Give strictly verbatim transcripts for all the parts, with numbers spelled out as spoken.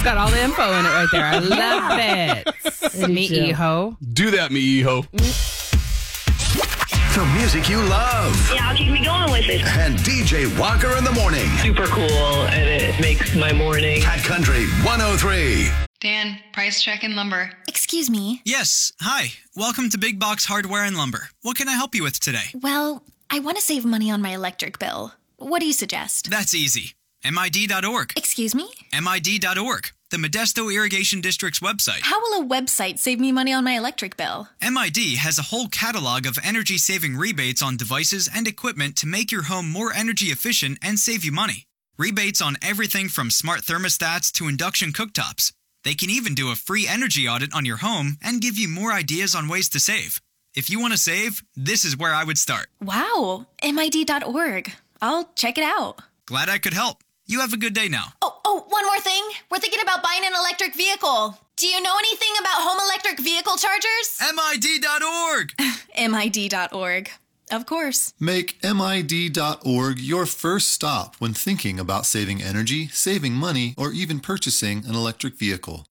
got all the info in it right there. I love it. Me-e-ho. Do that, me-e-ho. The music you love. Yeah, I'll keep me going with it. And D J Walker in the morning. Super cool, and it makes my morning. Cat Country one oh three. Dan, price check and lumber. Excuse me. Yes. Hi. Welcome to Big Box Hardware and Lumber. What can I help you with today? Well, I want to save money on my electric bill. What do you suggest? That's easy. M I D dot org. Excuse me? M I D dot org, the Modesto Irrigation District's website. How will a website save me money on my electric bill? M I D has a whole catalog of energy-saving rebates on devices and equipment to make your home more energy efficient and save you money. Rebates on everything from smart thermostats to induction cooktops. They can even do a free energy audit on your home and give you more ideas on ways to save. If you want to save, this is where I would start. Wow, M I D dot org. I'll check it out. Glad I could help. You have a good day now. Oh, oh, one more thing. We're thinking about buying an electric vehicle. Do you know anything about home electric vehicle chargers? M I D dot org. M I D dot org. Of course. Make M I D dot org your first stop when thinking about saving energy, saving money, or even purchasing an electric vehicle.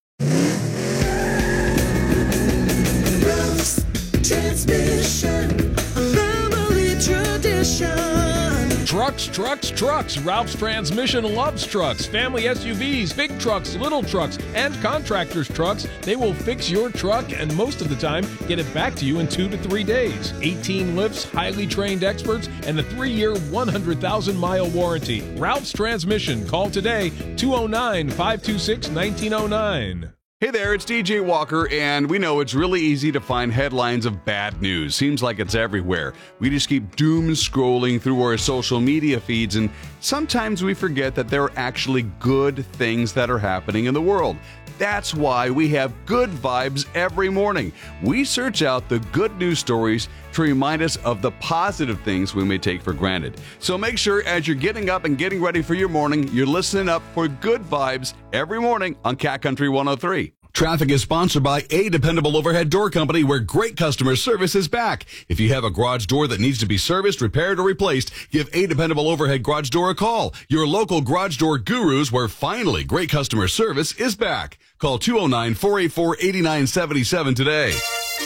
Transmission, family tradition. Trucks, trucks, trucks. Ralph's Transmission loves trucks. Family S U Vs, big trucks, little trucks, and contractors' trucks. They will fix your truck and most of the time get it back to you in two to three days. eighteen lifts, highly trained experts, and a three-year, one hundred thousand mile warranty. Ralph's Transmission. Call today, two oh nine, five two six, nineteen oh nine. Hey there, it's D J Walker, and we know it's really easy to find headlines of bad news. Seems like it's everywhere. We just keep doom scrolling through our social media feeds, and sometimes we forget that there are actually good things that are happening in the world. That's why we have Good Vibes every morning. We search out the good news stories to remind us of the positive things we may take for granted. So make sure as you're getting up and getting ready for your morning, you're listening up for Good Vibes every morning on Cat Country one oh three. Traffic is sponsored by A Dependable Overhead Door Company, where great customer service is back. If you have a garage door that needs to be serviced, repaired, or replaced, give A Dependable Overhead Garage Door a call. Your local garage door gurus, where finally great customer service is back. Call two oh nine, four eight four, eight nine seven seven today.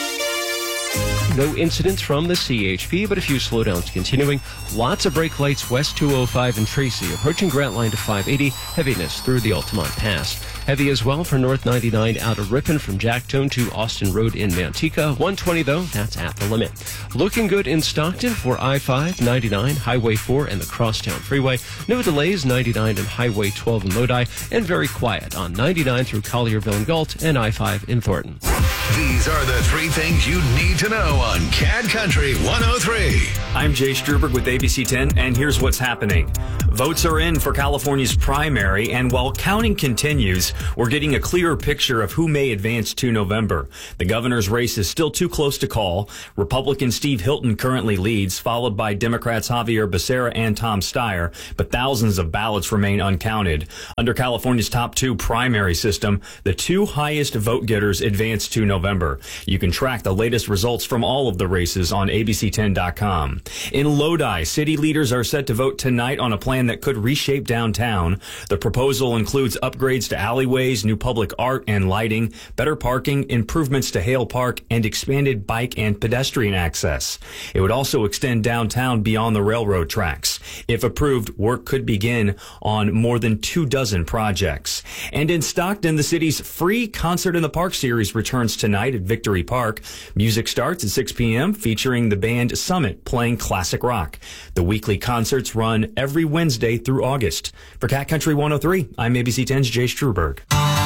No incidents from the C H P, but a few slowdowns continuing. Lots of brake lights west two oh five in Tracy, approaching Grant Line to five eighty. Heaviness through the Altamont Pass. Heavy as well for North ninety-nine out of Ripon from Jacktone to Austin Road in Manteca. one twenty, though, that's at the limit. Looking good in Stockton for I five, ninety-nine, Highway four, and the Crosstown Freeway. No delays, ninety-nine and Highway twelve in Lodi, and very quiet on ninety-nine through Collierville and Galt and I five in Thornton. These are the three things you need to know on Cat Country one oh three. I'm Jay Struberg with A B C ten, and here's what's happening. Votes are in for California's primary, and while counting continues, we're getting a clearer picture of who may advance to November. The governor's race is still too close to call. Republican Steve Hilton currently leads, followed by Democrats Javier Becerra and Tom Steyer, but thousands of ballots remain uncounted. Under California's top two primary system, the two highest vote getters advance to November. You can track the latest results from all of the races on A B C ten dot com. In Lodi, city leaders are set to vote tonight on a plan that could reshape downtown. The proposal includes upgrades to alleyways, new public art and lighting, better parking, improvements to Hale Park, and expanded bike and pedestrian access. It would also extend downtown beyond the railroad tracks. If approved, work could begin on more than two dozen projects. And in Stockton, the city's free Concert in the Park series returns tonight at Victory Park. Music starts at six p.m. featuring the band Summit playing classic rock. The weekly concerts run every Wednesday through August. For Cat Country one oh three, I'm A B C ten's Jay Struberg.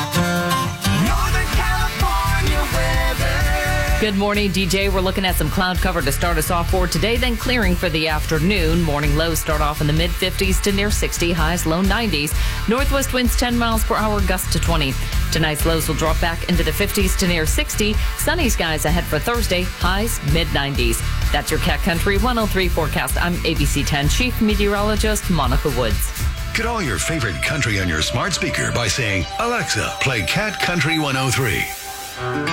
Good morning, D J. We're looking at some cloud cover to start us off for today, then clearing for the afternoon. Morning lows start off in the mid fifties to near sixty, highs low nineties. Northwest winds ten miles per hour, gusts to twenty. Tonight's lows will drop back into the fifties to near sixty. Sunny skies ahead for Thursday, highs mid nineties. That's your Cat Country one oh three forecast. I'm A B C ten Chief Meteorologist Monica Woods. Get all your favorite country on your smart speaker by saying, Alexa, play Cat Country one oh three.